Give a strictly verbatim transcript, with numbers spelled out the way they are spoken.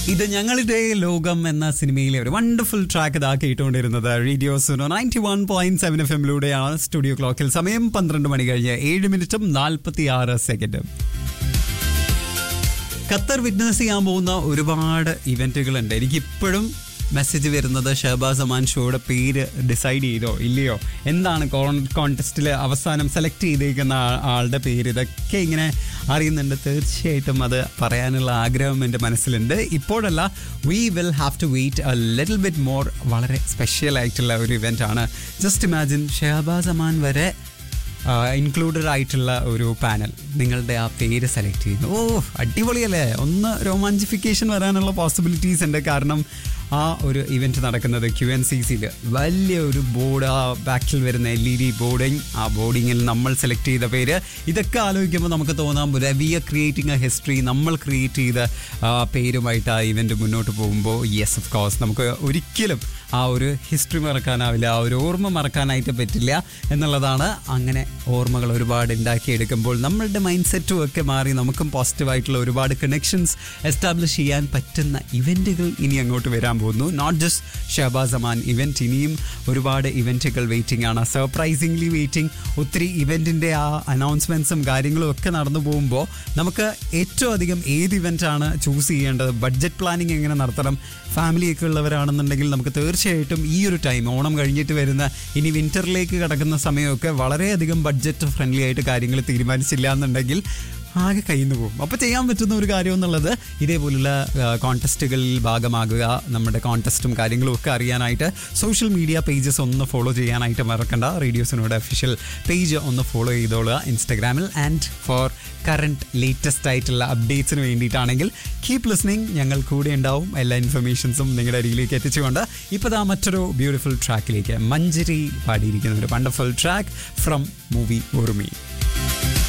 ഇത് ഞങ്ങളുടെ ലോകം എന്ന സിനിമയിലെ ഒരു വണ്ടർഫുൾ ട്രാക്ക് ഇതാ കേട്ടുകൊണ്ടിരുന്നത് radio Suno ninety one point seven F എമ്മിലൂടെയാണ്. Studio ക്ലോക്കിൽ സമയം പന്ത്രണ്ട് മണി കഴിഞ്ഞ് ഏഴ് മിനിറ്റും നാൽപ്പത്തി ആറ് സെക്കൻഡും. ഖത്തർ വിറ്റ്നസ് ചെയ്യാൻ പോകുന്ന ഒരുപാട് ഇവന്റുകളുണ്ട്. എനിക്കിപ്പോഴും മെസ്സേജ് വരുന്നത് ഷഹബാസ് അമാൻ ഷോയുടെ പേര് ഡിസൈഡ് ചെയ്തോ ഇല്ലയോ, എന്താണ് കോൺടെസ്റ്റിൽ അവസാനം സെലക്ട് ചെയ്തേക്കുന്ന ആളുടെ പേര്, ഇതൊക്കെ ഇങ്ങനെ അറിയുന്നുണ്ട്. തീർച്ചയായിട്ടും അത് പറയാനുള്ള ആഗ്രഹം എൻ്റെ മനസ്സിലുണ്ട്. ഇപ്പോഴല്ല, we will have to wait A little bit more. വളരെ സ്പെഷ്യൽ ആയിട്ടുള്ള ഒരു ഇവൻ്റ് ആണ്. ജസ്റ്റ് ഇമാജിൻ, ഷഹബാസ് അമാൻ വരെ ഇൻക്ലൂഡഡ് ആയിട്ടുള്ള ഒരു പാനൽ നിങ്ങളുടെ ആ പേര് സെലക്ട് ചെയ്യുന്നു. ഓ അടിപൊളിയല്ലേ. ഒന്ന് രോമാഞ്ചിഫിക്കേഷൻ വരാനുള്ള പോസിബിലിറ്റീസ് ഉണ്ട്. കാരണം ആ ഒരു ഇവൻറ്റ് നടക്കുന്നത് ക്യു എൻ സി സിയിൽ വലിയ ഒരു ബോർഡ്, ആ ബാക്കിൽ വരുന്ന എൽ ഇ ഡി ബോർഡിങ്, ആ ബോർഡിങ്ങിൽ നമ്മൾ സെലക്ട് ചെയ്ത പേര്, ഇതൊക്കെ ആലോചിക്കുമ്പോൾ നമുക്ക് തോന്നാം V are creating A history. നമ്മൾ ക്രിയേറ്റ് ചെയ്ത പേരുമായിട്ട് ആ ഇവൻറ്റ് മുന്നോട്ട് പോകുമ്പോൾ യെസ് ഓഫ് കോഴ്സ് നമുക്ക് ഒരിക്കലും ആ ഒരു ഹിസ്റ്ററി മറക്കാനാവില്ല, ആ ഒരു ഓർമ്മ മറക്കാനായിട്ട് പറ്റില്ല എന്നുള്ളതാണ്. അങ്ങനെ ഓർമ്മകൾ ഒരുപാട് ഉണ്ടാക്കിയെടുക്കുമ്പോൾ നമ്മളുടെ മൈൻഡ് സെറ്റും ഒക്കെ മാറി നമുക്കും പോസിറ്റീവായിട്ടുള്ള ഒരുപാട് കണക്ഷൻസ് എസ്റ്റാബ്ലിഷ് ചെയ്യാൻ പറ്റുന്ന ഇവൻറ്റുകൾ ഇനി അങ്ങോട്ട് വരാൻ പോകുന്നു. Not just Shahbaz Aman event, ഇനിയും ഒരുപാട് ഇവൻറ്റുകൾ വെയിറ്റിംഗ് ആണ്. Surprisingly waiting. ഒത്തിരി ഇവൻറ്റിൻ്റെ ആ അനൗൺസ്മെൻറ്റ്സും കാര്യങ്ങളും ഒക്കെ നടന്നു പോകുമ്പോൾ നമുക്ക് ഏറ്റവും അധികം ഏത് ഇവൻറ്റാണ് ചൂസ് ചെയ്യേണ്ടത്, ബഡ്ജറ്റ് പ്ലാനിങ് എങ്ങനെ നടത്തണം, ഫാമിലിയൊക്കെ ഉള്ളവരാണെന്നുണ്ടെങ്കിൽ നമുക്ക് തീർച്ചയായിട്ടും ഈ ഒരു ടൈം, ഓണം കഴിഞ്ഞിട്ട് വരുന്ന ഇനി വിൻ്ററിലേക്ക് കടക്കുന്ന സമയമൊക്കെ വളരെയധികം ബഡ്ജറ്റ് ഫ്രണ്ട്ലി ആയിട്ട് കാര്യങ്ങൾ തീരുമാനിച്ചില്ല എന്നുണ്ടെങ്കിൽ ആകെ കയ്യിൽ നിന്ന് പോകും. അപ്പോൾ ചെയ്യാൻ പറ്റുന്ന ഒരു കാര്യം എന്നുള്ളത് ഇതേപോലുള്ള കോൺടെസ്റ്റുകളിൽ ഭാഗമാകുക. നമ്മുടെ കോൺടെസ്റ്റും കാര്യങ്ങളും ഒക്കെ അറിയാനായിട്ട് സോഷ്യൽ മീഡിയ പേജസ് ഒന്ന് ഫോളോ ചെയ്യാനായിട്ട് മറക്കണ്ട. റേഡിയോസിനോട് ഒഫീഷ്യൽ പേജ് ഒന്ന് ഫോളോ ചെയ്തോളുക ഇൻസ്റ്റഗ്രാമിൽ. ആൻഡ് ഫോർ കറണ്ട് ലേറ്റസ്റ്റ് ആയിട്ടുള്ള അപ്ഡേറ്റ്സിന് വേണ്ടിയിട്ടാണെങ്കിൽ കീപ് ലിസ്ണിംഗ്. ഞങ്ങൾ കൂടെ ഉണ്ടാവും. എല്ലാ ഇൻഫർമേഷൻസും നിങ്ങളുടെ അരികിലേക്ക് എത്തിച്ചുകൊണ്ട് ഇപ്പോൾ ദാ മറ്റൊരു ബ്യൂട്ടിഫുൾ ട്രാക്കിലേക്ക്, മഞ്ജരി പാടിയിരിക്കുന്ന ഒരു wonderful track from movie Urumi.